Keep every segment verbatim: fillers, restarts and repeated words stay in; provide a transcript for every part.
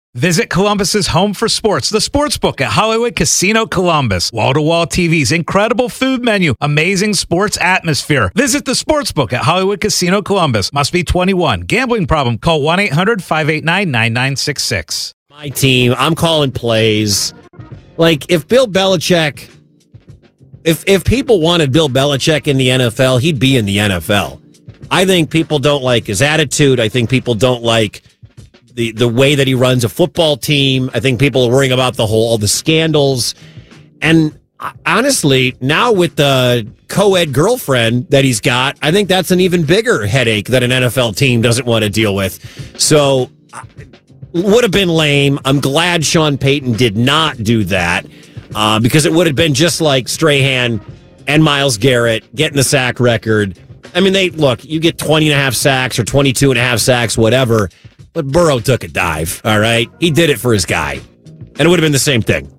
Visit Columbus's home for sports, the Sportsbook at Hollywood Casino Columbus. Wall-to-wall T Vs, incredible food menu, amazing sports atmosphere. Visit the Sportsbook at Hollywood Casino Columbus. Must be twenty-one. Gambling problem? Call one eight hundred five eight nine nine nine six six. My team, I'm calling plays. Like, if Bill Belichick, if if people wanted Bill Belichick in the N F L, he'd be in the N F L. I think people don't like his attitude. I think people don't like the the way that he runs a football team. I think people are worrying about the whole all the scandals. And honestly, now with the co-ed girlfriend that he's got, I think that's an even bigger headache that an N F L team doesn't want to deal with. So, would have been lame. I'm glad Sean Payton did not do that uh, because it would have been just like Strahan and Myles Garrett getting the sack record. I mean, they look, you get twenty and a half sacks or twenty-two and a half sacks, whatever. But Burrow took a dive, all right? He did it for his guy. And it would have been the same thing.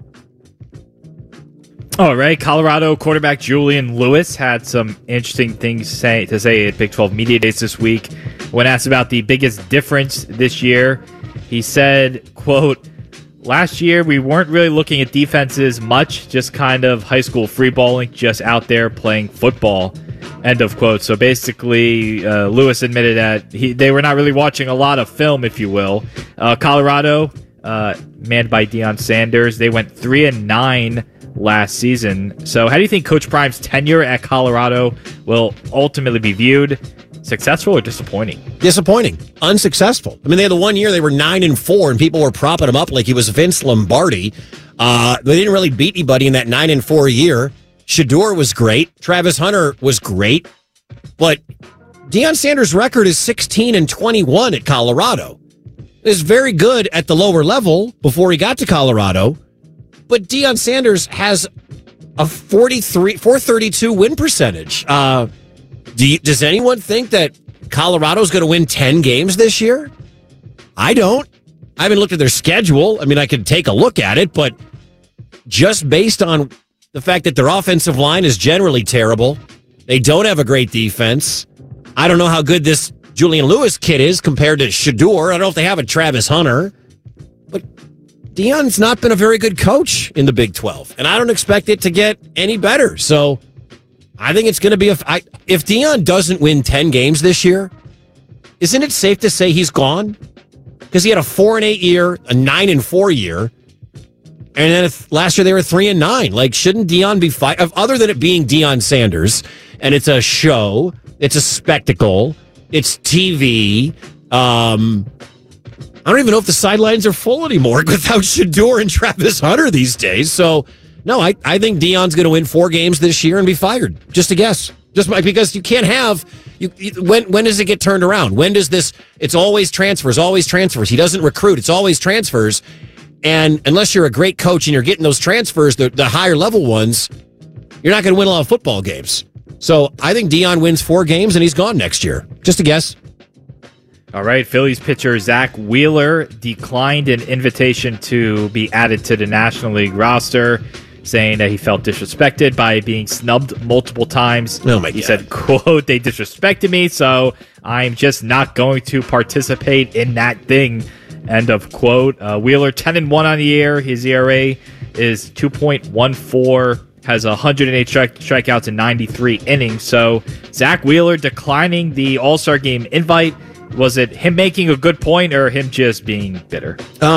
All right, Colorado quarterback Julian Lewis had some interesting things say, to say at Big twelve Media Days this week. When asked about the biggest difference this year, he said, quote, "Last year, we weren't really looking at defenses much, just kind of high school free balling, just out there playing football." End of quote. So basically, uh, Lewis admitted that he, they were not really watching a lot of film, if you will. Uh, Colorado, uh, manned by Deion Sanders, they went three and nine last season. So how do you think Coach Prime's tenure at Colorado will ultimately be viewed? Successful or disappointing? Disappointing. Unsuccessful. I mean, they had the one year they were nine and four, and people were propping him up like he was Vince Lombardi. Uh, they didn't really beat anybody in that nine and four year. Shador was great. Travis Hunter was great. But Deion Sanders' record is sixteen and twenty-one at Colorado. Is very good at the lower level before he got to Colorado. But Deion Sanders has a forty-three, four thirty-two win percentage. Uh, do you, does anyone think that Colorado's going to win ten games this year? I don't. I haven't looked at their schedule. I mean, I could take a look at it, but just based on the fact that their offensive line is generally terrible, they don't have a great defense. I don't know how good this Julian Lewis kid is compared to Shador. I don't know if they have a Travis Hunter. But Deion's not been a very good coach in the Big twelve, and I don't expect it to get any better. So I think it's going to be a. I, if Deion doesn't win ten games this year, isn't it safe to say he's gone? Because he had a four and eight year, a nine and four year. And then if last year they were three and nine. Like, shouldn't Deion be fight? Other than it being Deion Sanders, and it's a show, it's a spectacle, it's T V. Um, I don't even know if the sidelines are full anymore without Shador and Travis Hunter these days. So, no, I, I think Deion's going to win four games this year and be fired. Just a guess. Just because you can't have you. When when does it get turned around? When does this? It's always transfers, always transfers. He doesn't recruit. It's always transfers. And unless you're a great coach and you're getting those transfers, the, the higher level ones, you're not going to win a lot of football games. So I think Deion wins four games and he's gone next year. Just a guess. All right. Phillies pitcher Zach Wheeler declined an invitation to be added to the National League roster, saying that he felt disrespected by being snubbed multiple times. Oh my he God. said, quote, "They disrespected me, so I'm just not going to participate in that thing." End of quote. Uh, Wheeler, ten and one on the year. His E R A is two point one four, has one hundred eight strike, strikeouts in ninety-three innings. So Zach Wheeler declining the All-Star Game invite. Was it him making a good point or him just being bitter?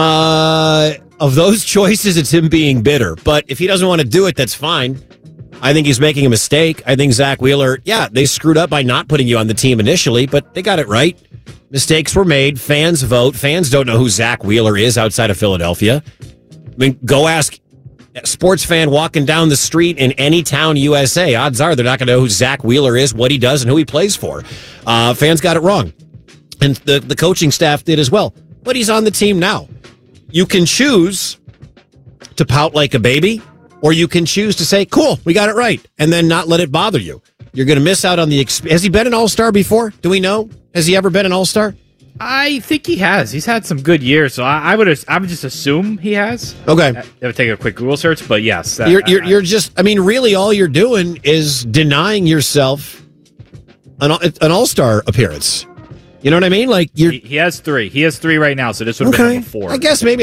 Uh, of those choices, it's him being bitter. But if he doesn't want to do it, that's fine. I think he's making a mistake. I think Zach Wheeler, yeah, they screwed up by not putting you on the team initially, but they got it right. Mistakes were made. Fans vote. Fans don't know who Zach Wheeler is outside of Philadelphia. I mean, go ask a sports fan walking down the street in any town U S A. Odds are they're not going to know who Zach Wheeler is, what he does, and who he plays for. Uh, fans got it wrong. And the, the coaching staff did as well. But he's on the team now. You can choose to pout like a baby, or you can choose to say, cool, we got it right, and then not let it bother you. You're going to miss out on the exp- Has he been an All-Star before? Do we know? Has he ever been an All-Star? I think he has. He's had some good years, so I, I would I would just assume he has. Okay. I, I would take a quick Google search, but yes. That, You're, you're, I, you're just, I mean, really all you're doing is denying yourself an, an All-Star appearance. You know what I mean? Like you're. He, he has three. He has three right now, so this would have okay. been number four. I guess maybe